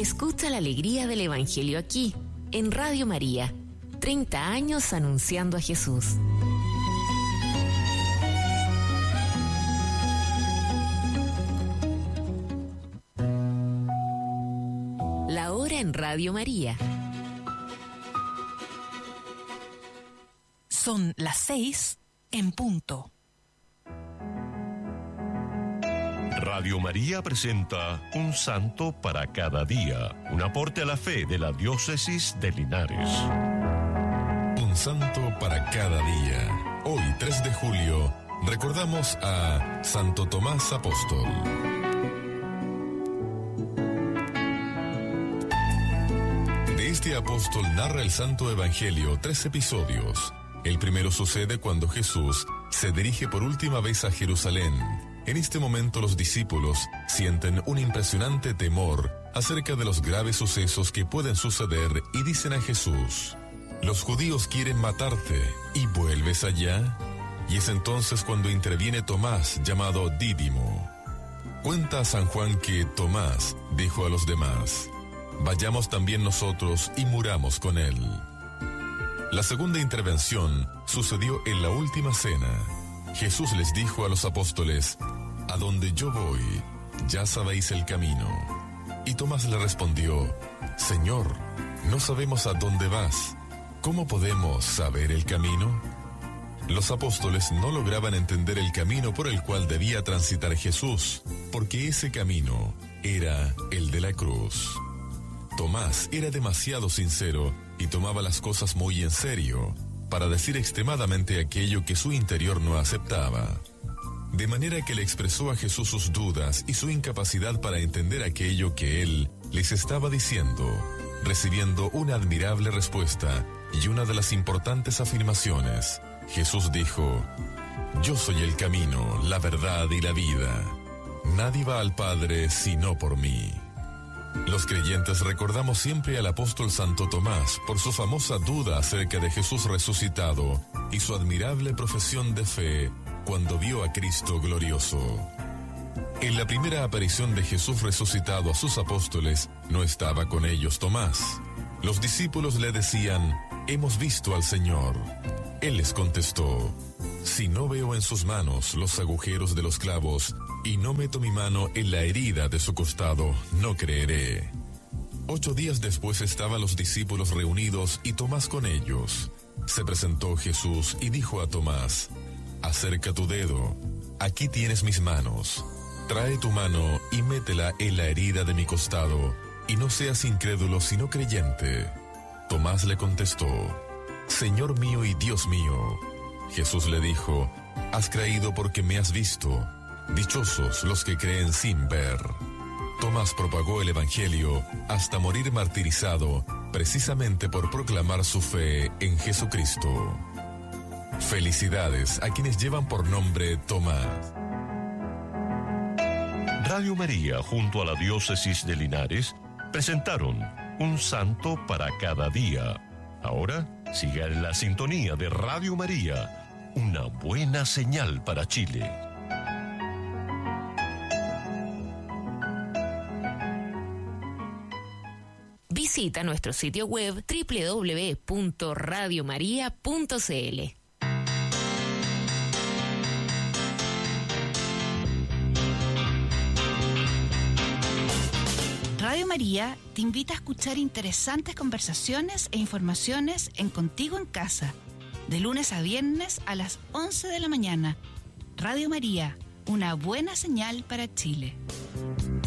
Escucha la alegría del Evangelio aquí, en Radio María. 30 años anunciando a Jesús. La hora en Radio María. Son las 6 en punto. Radio María presenta Un Santo para cada día, un aporte a la fe de la Diócesis de Linares. Un Santo para cada día. Hoy, 3 de julio, recordamos a Santo Tomás Apóstol. De este apóstol narra el Santo Evangelio 3 episodios. El primero sucede cuando Jesús se dirige por última vez a Jerusalén. En este momento los discípulos sienten un impresionante temor acerca de los graves sucesos que pueden suceder y dicen a Jesús: los judíos quieren matarte, ¿y vuelves allá? Y es entonces cuando interviene Tomás, llamado Dídimo. Cuenta a San Juan que Tomás dijo a los demás: vayamos también nosotros y muramos con él. La segunda intervención sucedió en la última cena. Jesús les dijo a los apóstoles: a donde yo voy, ya sabéis el camino. Y Tomás le respondió: Señor, no sabemos a dónde vas. ¿Cómo podemos saber el camino? Los apóstoles no lograban entender el camino por el cual debía transitar Jesús, porque ese camino era el de la cruz. Tomás era demasiado sincero y tomaba las cosas muy en serio, para decir extremadamente aquello que su interior no aceptaba. De manera que le expresó a Jesús sus dudas y su incapacidad para entender aquello que él les estaba diciendo, recibiendo una admirable respuesta y una de las importantes afirmaciones. Jesús dijo: yo soy el camino, la verdad y la vida. Nadie va al Padre sino por mí. Los creyentes recordamos siempre al apóstol Santo Tomás por su famosa duda acerca de Jesús resucitado y su admirable profesión de fe cuando vio a Cristo glorioso. En la primera aparición de Jesús resucitado a sus apóstoles no estaba con ellos Tomás. Los discípulos le decían: hemos visto al Señor. Él les contestó: si no veo en sus manos los agujeros de los clavos y no meto mi mano en la herida de su costado, no creeré. 8 días después estaban los discípulos reunidos y Tomás con ellos. Se presentó Jesús y dijo a Tomás: acerca tu dedo, aquí tienes mis manos. Trae tu mano y métela en la herida de mi costado, y no seas incrédulo sino creyente. Tomás le contestó: Señor mío y Dios mío. Jesús le dijo: has creído porque me has visto. Dichosos los que creen sin ver. Tomás propagó el Evangelio hasta morir martirizado, precisamente por proclamar su fe en Jesucristo. Felicidades a quienes llevan por nombre Tomás. Radio María, junto a la Diócesis de Linares, presentaron Un Santo para cada día. Ahora, siga en la sintonía de Radio María, una buena señal para Chile. Visita nuestro sitio web www.radiomaria.cl. Radio María te invita a escuchar interesantes conversaciones e informaciones en Contigo en Casa, de lunes a viernes a las 11 de la mañana. Radio María, una buena señal para Chile.